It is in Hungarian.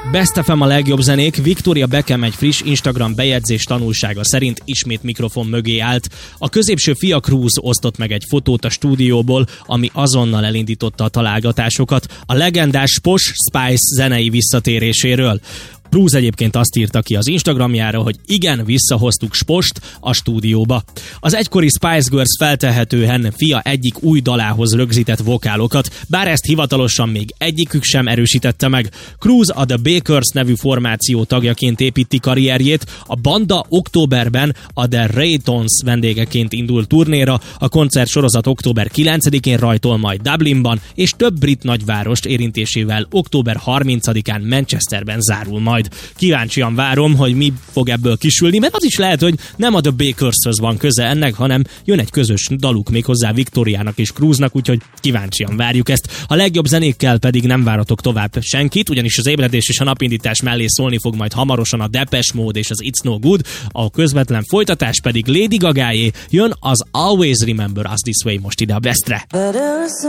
Best FM a legjobb zenék. Victoria Beckham egy friss Instagram bejegyzés tanulsága szerint ismét mikrofon mögé állt. A középső fia Cruz osztott meg egy fotót a stúdióból, ami azonnal elindította a találgatásokat a legendás Posh Spice zenei visszatéréséről. Cruz egyébként azt írta ki az Instagramjára, hogy igen, visszahoztuk Spost a stúdióba. Az egykori Spice Girls feltehetően fia egyik új dalához rögzített vokálokat, bár ezt hivatalosan még egyikük sem erősítette meg. Cruz a The Bakers nevű formáció tagjaként építi karrierjét, a banda októberben a The Raytons vendégeként indul turnéra, a koncertsorozat október 9-én rajtol majd Dublinban, és több brit nagyvárost érintésével október 30-án Manchesterben zárul majd. Kíváncsian várom, hogy mi fog ebből kisülni, mert az is lehet, hogy nem a The Bakershöz van köze ennek, hanem jön egy közös daluk még hozzá Victoriának és Cruznak, úgyhogy kíváncsian várjuk ezt. A legjobb zenékkel pedig nem váratok tovább senkit, ugyanis az ébredés és a napindítás mellé szólni fog majd hamarosan a Depeche Mode és az It's No Good, a közvetlen folytatás pedig Lady Gagáé, jön az Always Remember Us This Way most ide a Bestre.